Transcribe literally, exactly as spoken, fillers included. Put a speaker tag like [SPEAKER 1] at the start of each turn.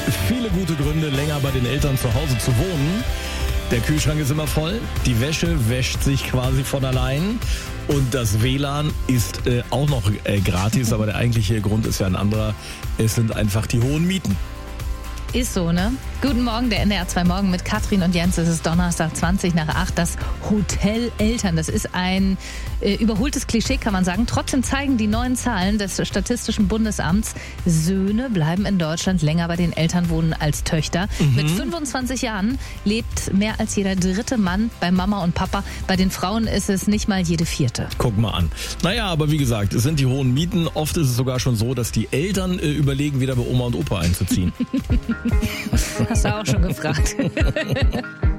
[SPEAKER 1] viele gute Gründe, länger bei den Eltern zu Hause zu wohnen. Der Kühlschrank ist immer voll, die Wäsche wäscht sich quasi von allein und das W L A N ist äh, auch noch äh, gratis, aber der eigentliche Grund ist ja ein anderer. Es sind einfach die hohen Mieten.
[SPEAKER 2] Ist so, ne? Guten Morgen, der N D R zwei Morgen mit Katrin und Jens. Es ist Donnerstag, zwanzig nach acht. Das Hotel Eltern, das ist ein äh, überholtes Klischee, kann man sagen. Trotzdem zeigen die neuen Zahlen des Statistischen Bundesamts, Söhne bleiben in Deutschland länger bei den Eltern wohnen als Töchter. Mhm. Mit fünfundzwanzig Jahren lebt mehr als jeder dritte Mann bei Mama und Papa. Bei den Frauen ist es nicht mal jede vierte.
[SPEAKER 1] Guck mal an. Naja, aber wie gesagt, es sind die hohen Mieten. Oft ist es sogar schon so, dass die Eltern äh, überlegen, wieder bei Oma und Opa einzuziehen.
[SPEAKER 2] Hast du auch schon gefragt.